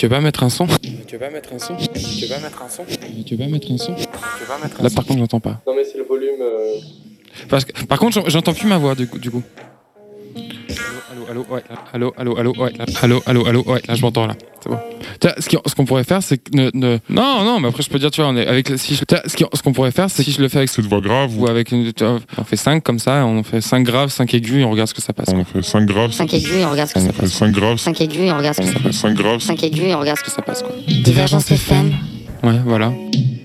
Tu veux pas mettre un son? Là par contre j'entends pas. Non mais c'est le volume. Par contre j'entends plus ma voix du coup. Allô, ouais. Allô, ouais, là je m'entends là. C'est bon. Tu vois, ce qu'on pourrait faire, c'est que non, mais après je peux dire, tu vois, on est avec ce qu'on pourrait faire, c'est si je le fais avec cette voix grave ou avec une, tu vois, on fait 5 comme ça, on fait 5 graves, 5 aigus et on regarde ce que ça passe. On fait 5 graves, 5 aigus et on regarde ce que ça passe. 5 graves, 5 aigus et on regarde ce que ça passe. 5 graves, 5 aigus et on regarde ce que Ça passe quoi. Divergence FM. Ouais, voilà.